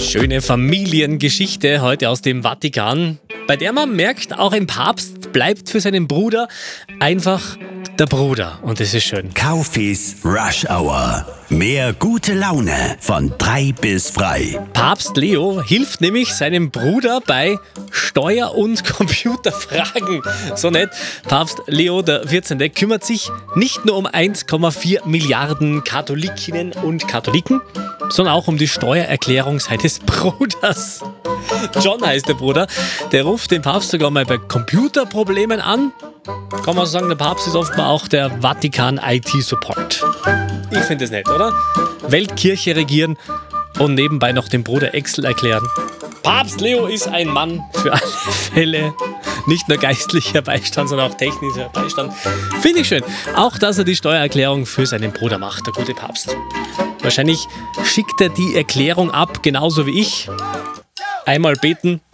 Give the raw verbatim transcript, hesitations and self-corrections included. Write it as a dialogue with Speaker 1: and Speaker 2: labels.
Speaker 1: Schöne Familiengeschichte heute aus dem Vatikan, bei der man merkt, auch ein Papst bleibt für seinen Bruder einfach der Bruder. Und das ist schön.
Speaker 2: Kaufis Rush Hour. Mehr gute Laune von drei bis frei.
Speaker 1: Papst Leo hilft nämlich seinem Bruder bei Steuer- und Computerfragen. So nett. Papst Leo der vierzehnte kümmert sich nicht nur um eins Komma vier Milliarden Katholikinnen und Katholiken, sondern auch um die Steuererklärung seines Bruders. John heißt der Bruder. Der ruft den Papst sogar mal bei Computerproblemen an. Kann man so sagen, der Papst ist offenbar auch der Vatikan-I T-Support. Ich finde es nett, oder? Weltkirche regieren und nebenbei noch dem Bruder Excel erklären. Papst Leo ist ein Mann für alle Fälle. Nicht nur geistlicher Beistand, sondern auch technischer Beistand. Finde ich schön. Auch, dass er die Steuererklärung für seinen Bruder macht, der gute Papst. Wahrscheinlich schickt er die Erklärung ab, genauso wie ich. Einmal beten,